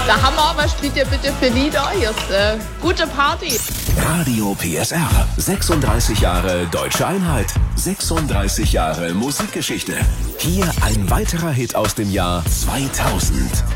Der Hammer, was spielt ihr bitte für Lieder? Jetzt gute Party. Radio PSR. 36 Jahre Deutsche Einheit. 36 Jahre Musikgeschichte. Hier ein weiterer Hit aus dem Jahr 2000.